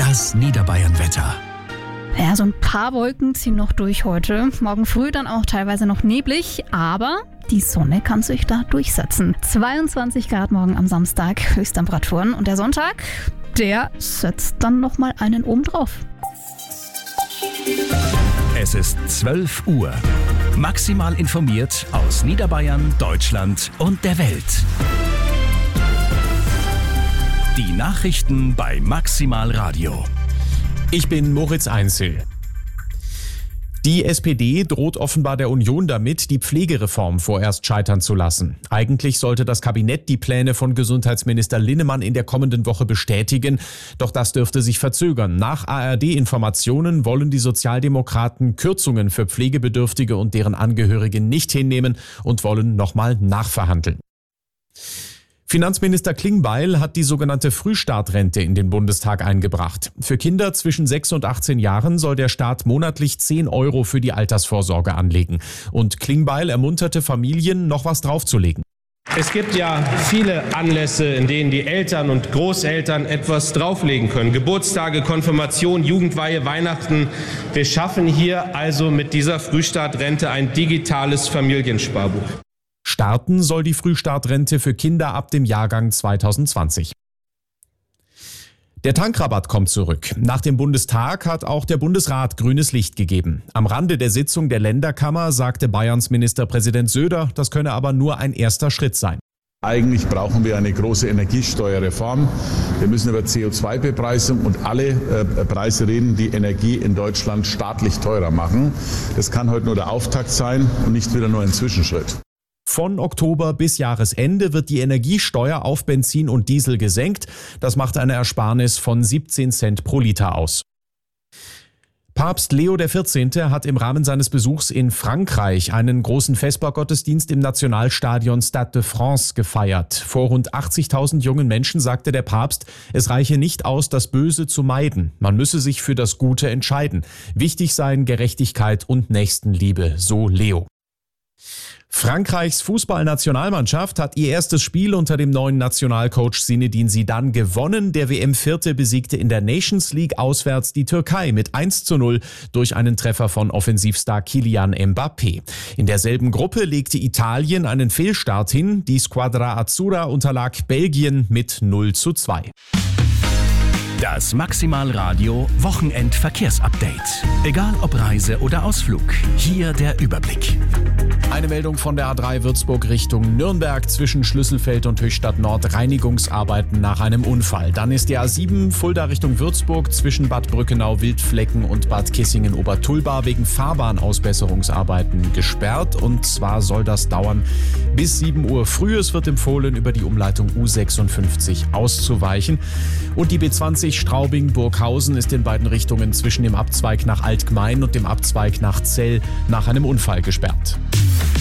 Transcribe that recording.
Das Niederbayern-Wetter. Ja, so ein paar Wolken ziehen noch durch heute. Morgen früh dann auch teilweise noch neblig, aber die Sonne kann sich da durchsetzen. 22 Grad morgen am Samstag, Höchsttemperaturen. Und der Sonntag, der setzt dann nochmal einen oben drauf. Es ist 12 Uhr. Maximal informiert aus Niederbayern, Deutschland und der Welt. Die Nachrichten bei Maximal Radio. Ich bin Moritz Einzel. Die SPD droht offenbar der Union damit, die Pflegereform vorerst scheitern zu lassen. Eigentlich sollte das Kabinett die Pläne von Gesundheitsminister Linnemann in der kommenden Woche bestätigen, doch das dürfte sich verzögern. Nach ARD-Informationen wollen die Sozialdemokraten Kürzungen für Pflegebedürftige und deren Angehörige nicht hinnehmen und wollen nochmal nachverhandeln. Finanzminister Klingbeil hat die sogenannte Frühstartrente in den Bundestag eingebracht. Für Kinder zwischen 6 und 18 Jahren soll der Staat monatlich 10 € für die Altersvorsorge anlegen. Und Klingbeil ermunterte Familien, noch was draufzulegen. Es gibt ja viele Anlässe, in denen die Eltern und Großeltern etwas drauflegen können. Geburtstage, Konfirmation, Jugendweihe, Weihnachten. Wir schaffen hier also mit dieser Frühstartrente ein digitales Familiensparbuch. Starten soll die Frühstartrente für Kinder ab dem Jahrgang 2020. Der Tankrabatt kommt zurück. Nach dem Bundestag hat auch der Bundesrat grünes Licht gegeben. Am Rande der Sitzung der Länderkammer sagte Bayerns Ministerpräsident Söder, das könne aber nur ein erster Schritt sein. Eigentlich brauchen wir eine große Energiesteuerreform. Wir müssen über CO2-Bepreisung und alle Preise reden, die Energie in Deutschland staatlich teurer machen. Das kann heute nur der Auftakt sein und nicht wieder nur ein Zwischenschritt. Von Oktober bis Jahresende wird die Energiesteuer auf Benzin und Diesel gesenkt. Das macht eine Ersparnis von 17 Cent pro Liter aus. Papst Leo XIV. Hat im Rahmen seines Besuchs in Frankreich einen großen Vespergottesdienst im Nationalstadion Stade de France gefeiert. Vor rund 80.000 jungen Menschen sagte der Papst, es reiche nicht aus, das Böse zu meiden. Man müsse sich für das Gute entscheiden. Wichtig seien Gerechtigkeit und Nächstenliebe, so Leo. Frankreichs Fußballnationalmannschaft hat ihr erstes Spiel unter dem neuen Nationalcoach Zinedine Zidane gewonnen. Der WM-Vierte besiegte in der Nations League auswärts die Türkei mit 1:0 durch einen Treffer von Offensivstar Kylian Mbappé. In derselben Gruppe legte Italien einen Fehlstart hin. Die Squadra Azzurra unterlag Belgien mit 0:2. Das Maximal Radio Wochenend-Verkehrsupdate. Egal ob Reise oder Ausflug, hier der Überblick. Eine Meldung von der A3 Würzburg Richtung Nürnberg zwischen Schlüsselfeld und Höchstadt Nord. Reinigungsarbeiten nach einem Unfall. Dann ist die A7 Fulda Richtung Würzburg zwischen Bad Brückenau, Wildflecken und Bad Kissingen-Obertulba wegen Fahrbahnausbesserungsarbeiten gesperrt. Und zwar soll das dauern bis 7 Uhr früh. Es wird empfohlen, über die Umleitung U56 auszuweichen. Und die B20 Straubing-Burghausen ist in beiden Richtungen zwischen dem Abzweig nach Altgmein und dem Abzweig nach Zell nach einem Unfall gesperrt.